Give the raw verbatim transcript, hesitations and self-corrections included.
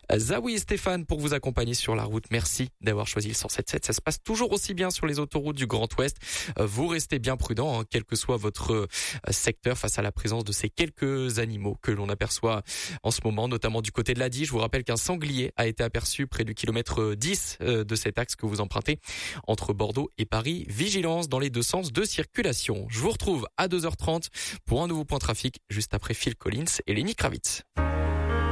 Zawi et Stéphane pour vous accompagner sur la route. Merci d'avoir choisi le cent sept sept. Ça se passe toujours aussi bien sur les autoroutes du Grand Ouest. Vous restez bien prudents, hein, quel que soit votre secteur, face à la présence de ces quelques animaux que l'on aperçoit en ce moment, notamment du côté de l'A D I. Je vous rappelle qu'un sanglier a été aperçu près du kilomètre dix de cet axe que vous empruntez entre Bordeaux et Paris. Vigilance dans les deux sens de circulation. Je vous retrouve à deux heures trente pour un nouveau point trafic juste après Phil Collins et Lenny Kravitz.